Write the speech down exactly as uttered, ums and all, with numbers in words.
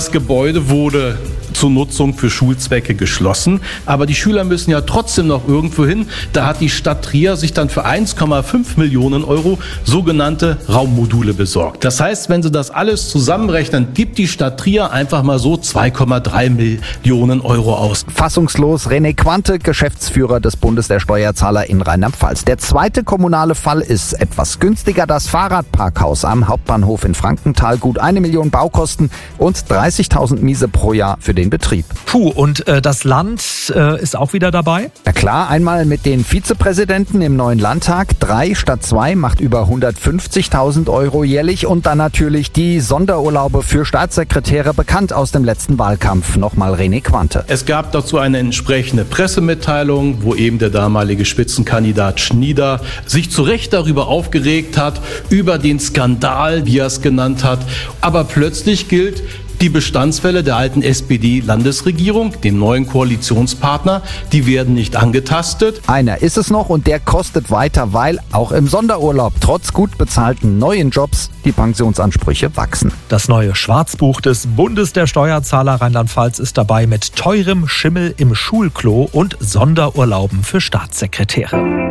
Das Gebäude wurde zur Nutzung für Schulzwecke geschlossen. Aber die Schüler müssen ja trotzdem noch irgendwo hin. Da hat die Stadt Trier sich dann für eins Komma fünf Millionen Euro sogenannte Raummodule besorgt. Das heißt, wenn Sie das alles zusammenrechnen, gibt die Stadt Trier einfach mal so zwei Komma drei Millionen Euro aus. Fassungslos René Quante, Geschäftsführer des Bundes der Steuerzahler in Rheinland-Pfalz. Der zweite kommunale Fall ist etwas günstiger. Das Fahrradparkhaus am Hauptbahnhof in Frankenthal. Gut eine Million Baukosten und dreißigtausend Miese pro Jahr für den Betrieb. Puh, und äh, das Land äh, ist auch wieder dabei? Na klar, einmal mit den Vizepräsidenten im neuen Landtag. Drei statt zwei macht über hundertfünfzigtausend Euro jährlich. Und dann natürlich die Sonderurlaube für Staatssekretäre, bekannt aus dem letzten Wahlkampf. Nochmal René Quante. Es gab dazu eine entsprechende Pressemitteilung, wo eben der damalige Spitzenkandidat Schnieder sich zu Recht darüber aufgeregt hat, über den Skandal, wie er es genannt hat. Aber plötzlich gilt, die Bestandsfälle der alten S P D-Landesregierung, dem neuen Koalitionspartner, die werden nicht angetastet. Einer ist es noch und der kostet weiter, weil auch im Sonderurlaub trotz gut bezahlten neuen Jobs die Pensionsansprüche wachsen. Das neue Schwarzbuch des Bundes der Steuerzahler Rheinland-Pfalz ist dabei mit teurem Schimmel im Schulklo und Sonderurlauben für Staatssekretäre.